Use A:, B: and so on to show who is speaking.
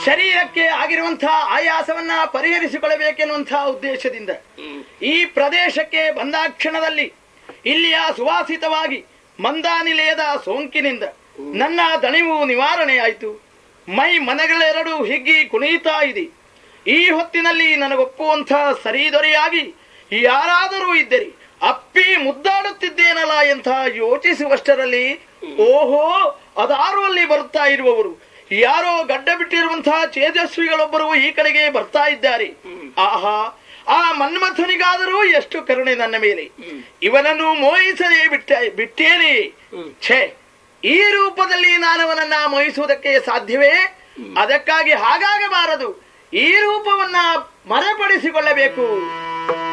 A: ಶರೀರಕ್ಕೆ ಆಗಿರುವಂತಹ ಆಯಾಸವನ್ನ ಪರಿಹರಿಸಿಕೊಳ್ಳಬೇಕೆನ್ನುವಂತಹ ಉದ್ದೇಶದಿಂದ ಈ ಪ್ರದೇಶಕ್ಕೆ ಬಂದ ಕ್ಷಣದಲ್ಲಿ ಇಲ್ಲಿಯ ಸುವಾಸಿತವಾಗಿ ಮಂದಾನಿಲಯದ ಸೋಂಕಿನಿಂದ ನನ್ನ ದಣಿವು ನಿವಾರಣೆಯಾಯಿತು. ಮೈ ಮನಗಳೆರಡು ಹಿಗ್ಗಿ ಕುಣಿಯುತ್ತಾ ಇದೆ. ಈ ಹೊತ್ತಿನಲ್ಲಿ ನನಗೊಪ್ಪುವಂತಹ ಸರಿದೊರೆಯಾಗಿ ಯಾರಾದರೂ ಇದ್ದರೆ ಅಪ್ಪಿ ಮುದ್ದಾಡುತ್ತಿದ್ದೇನಲ್ಲ ಎಂತ ಯೋಚಿಸುವಷ್ಟರಲ್ಲಿ ಓಹೋ, ಅದಾರು ಅಲ್ಲಿ ಬರುತ್ತಾ ಇರುವವರು ಯಾರೋ ಗಡ್ಡ ಬಿಟ್ಟಿರುವಂತಹ ತೇಜಸ್ವಿಗಳೊಬ್ಬರು ಈ ಕಡೆಗೆ ಬರ್ತಾ ಇದ್ದಾರೆ. ಆಹಾ, ಆ ಮನ್ಮಥನಿಗಾದರೂ ಎಷ್ಟು ಕರುಣೆ ನನ್ನ ಮೇಲೆ. ಇವನನ್ನು ಮೋಹಿಸದೆ ಬಿಟ್ಟೇನೆ. ಛೇ, ಈ ರೂಪದಲ್ಲಿ ನಾನವನನ್ನ ಮೋಹಿಸುವುದಕ್ಕೆ ಸಾಧ್ಯವೇ? ಅದಕ್ಕಾಗಿ ಹಾಗಾಗಬಾರದು. ಈ ರೂಪವನ್ನ ಮರೆಪಡಿಸಿಕೊಳ್ಳಬೇಕು.